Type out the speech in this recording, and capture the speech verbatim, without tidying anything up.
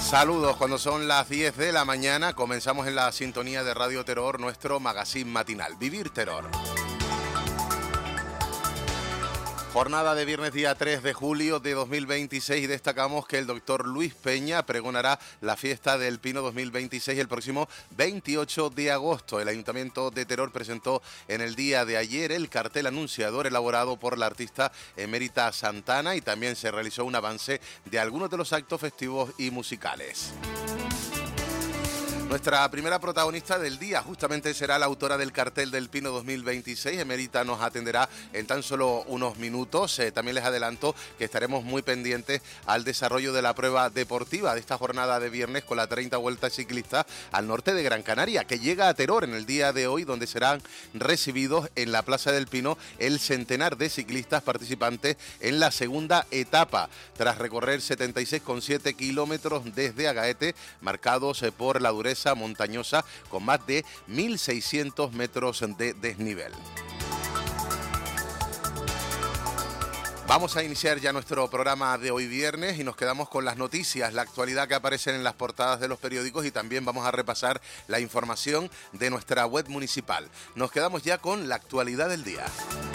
Saludos, cuando son las diez de la mañana comenzamos en la sintonía de Radio Terror nuestro magazine matinal, Vivir Terror. Jornada de viernes día tres de julio de dos mil veintiséis y destacamos que el doctor Luis Peña pregonará la fiesta del Pino dos mil veintiséis el próximo veintiocho de agosto. El Ayuntamiento de Teror presentó en el día de ayer el cartel anunciador elaborado por la artista emérita Santana y también se realizó un avance de algunos de los actos festivos y musicales. Nuestra primera protagonista del día justamente será la autora del cartel del Pino dos mil veintiséis. Emérita nos atenderá en tan solo unos minutos. Eh, también les adelanto que estaremos muy pendientes al desarrollo de la prueba deportiva de esta jornada de viernes con la treinta Vuelta Ciclista al norte de Gran Canaria, que llega a Teror en el día de hoy, donde serán recibidos en la Plaza del Pino el centenar de ciclistas participantes en la segunda etapa, tras recorrer setenta y seis coma siete kilómetros desde Agaete, marcados eh, por la dureza montañosa con más de mil seiscientos metros de desnivel. Vamos a iniciar ya nuestro programa de hoy viernes y nos quedamos con las noticias, la actualidad que aparecen en las portadas de los periódicos y también vamos a repasar la información de nuestra web municipal. Nos quedamos ya con la actualidad del día.